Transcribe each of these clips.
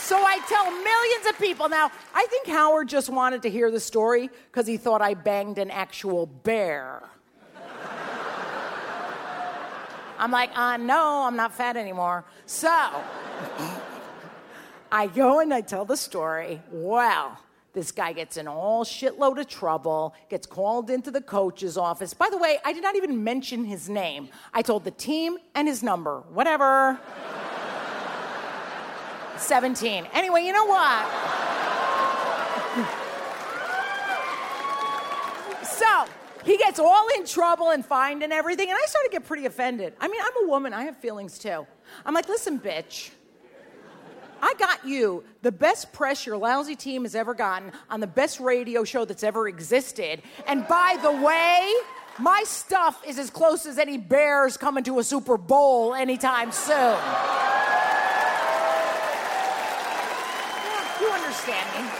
So I tell millions of people. Now, I think Howard just wanted to hear the story because he thought I banged an actual bear. I'm like, no, I'm not fat anymore. So I go and I tell the story. Well, this guy gets in all shitload of trouble, gets called into the coach's office. By the way, I did not even mention his name. I told the team and his number. Whatever. 17. Anyway, you know what? So he gets all in trouble and fined and everything, and I started to get pretty offended. I mean, I'm a woman. I have feelings, too. I'm like, listen, bitch. I got you the best press your lousy team has ever gotten on the best radio show that's ever existed. And by the way, my stuff is as close as any Bears coming to a Super Bowl anytime soon. Yeah, you understand me.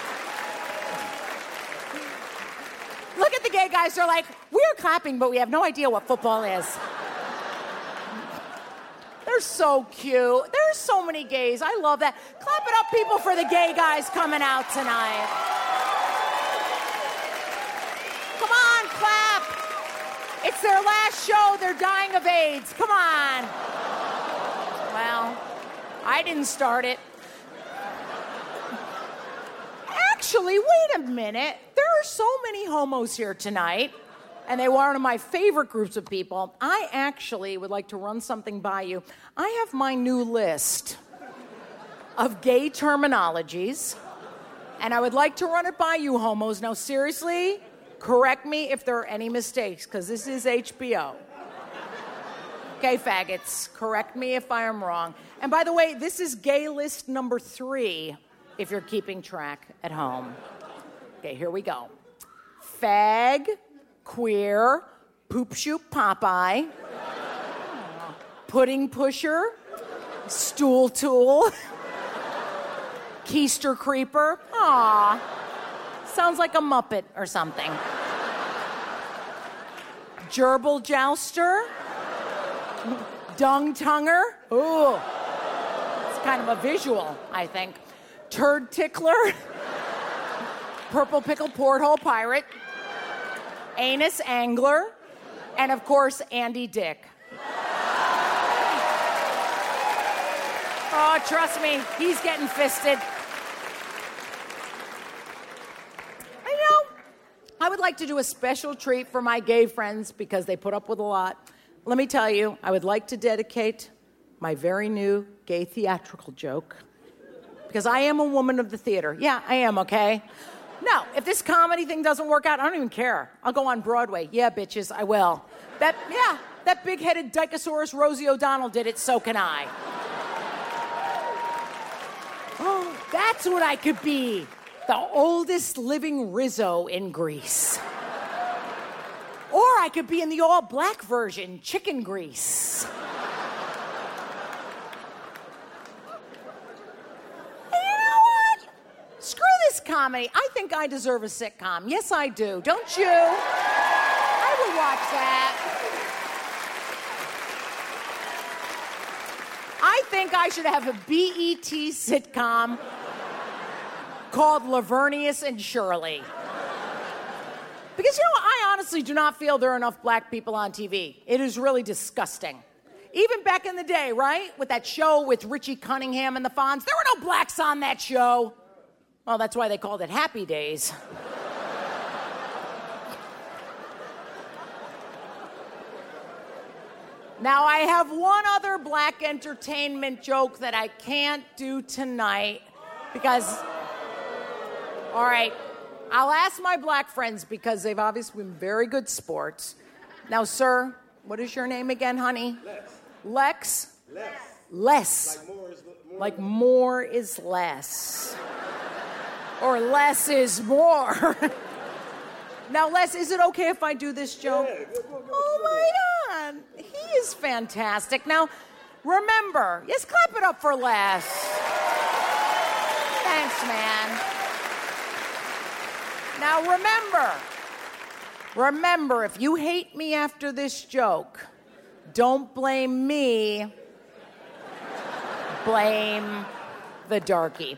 Look at the gay guys. They're like, we're clapping, but we have no idea what football is. They're so cute. There's so many gays. I love that. Clap it up, people, for the gay guys coming out tonight. Come on, clap. It's their last show. They're dying of AIDS. Come on. Well, I didn't start it. Actually, wait a minute. There are so many homos here tonight, and they were one of my favorite groups of people. I actually would like to run something by you. I have my new list of gay terminologies, and I would like to run it by you, homos. Now, seriously, correct me if there are any mistakes, because this is HBO. Okay, faggots, correct me if I am wrong. And by the way, this is gay list number 3, if you're keeping track at home. Okay, here we go. Fag, queer, poop shoot Popeye, pudding pusher, stool tool, keister creeper. Aw, sounds like a Muppet or something. Gerbil jouster, dung tonger. Ooh, it's kind of a visual, I think. Turd tickler, purple pickle porthole pirate, anus angler, and of course, Andy Dick. Oh, trust me, he's getting fisted. I would like to do a special treat for my gay friends because they put up with a lot. Let me tell you, I would like to dedicate my very new gay theatrical joke because I am a woman of the theater. Yeah, I am, okay? No, if this comedy thing doesn't work out, I don't even care. I'll go on Broadway. Yeah, bitches, I will. That big-headed Dicosaurus Rosie O'Donnell did it, so can I. Oh, that's what I could be. The oldest living Rizzo in Greece. Or I could be in the all-black version, Chicken Grease. Comedy. I think I deserve a sitcom. Yes, I do. Don't you? I would watch that. I think I should have a BET sitcom called Lavernius and Shirley. Because, I honestly do not feel there are enough black people on TV. It is really disgusting. Even back in the day, right? With that show with Richie Cunningham and the Fonz, there were no blacks on that show. Well, that's why they called it Happy Days. Now, I have one other black entertainment joke that I can't do tonight because, all right, I'll ask my black friends because they've obviously been very good sports. Now, sir, what is your name again, honey? Lex. Less. Like more is less. Or less is more. Now, Les, is it okay if I do this joke? Yeah, go, oh, my God. He is fantastic. Now, remember, yes, clap it up for Les. Thanks, man. Now, remember, if you hate me after this joke, don't blame me. Blame the darkie.